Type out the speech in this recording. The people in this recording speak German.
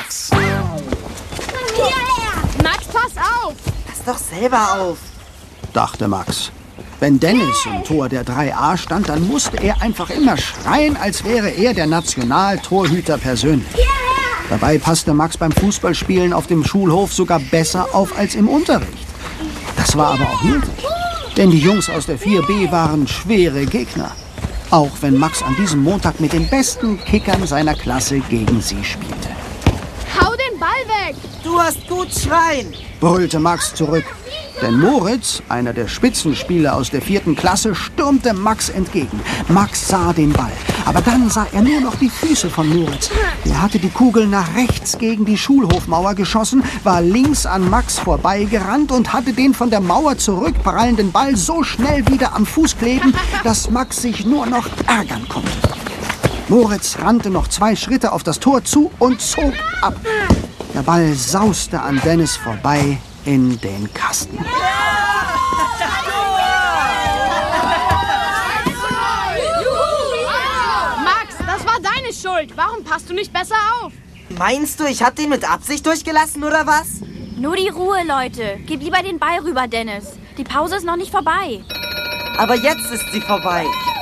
Max. Max, pass auf! Pass doch selber auf. Dachte Max. Wenn Dennis im Tor der 3a stand, dann musste er einfach immer schreien, als wäre er der Nationaltorhüter persönlich. Dabei passte Max beim Fußballspielen auf dem Schulhof sogar besser auf als im Unterricht. Das war aber auch nötig, denn die Jungs aus der 4b waren schwere Gegner. Auch wenn Max an diesem Montag mit den besten Kickern seiner Klasse gegen sie spielte. Hau den Ball weg! Du hast gut schreien. Brüllte Max zurück. Denn Moritz, einer der Spitzenspieler aus der 4. Klasse, stürmte Max entgegen. Max sah den Ball, aber dann sah er nur noch die Füße von Moritz. Er hatte die Kugel nach rechts gegen die Schulhofmauer geschossen, war links an Max vorbeigerannt und hatte den von der Mauer zurückprallenden Ball so schnell wieder am Fuß kleben, dass Max sich nur noch ärgern konnte. Moritz rannte noch 2 Schritte auf das Tor zu und zog ab. Der Ball sauste an Dennis vorbei in den Kasten. Max, das war deine Schuld. Warum passt du nicht besser auf? Meinst du, ich hab den mit Absicht durchgelassen, oder was? Nur die Ruhe, Leute. Gib lieber den Ball rüber, Dennis. Die Pause ist noch nicht vorbei. Aber jetzt ist sie vorbei.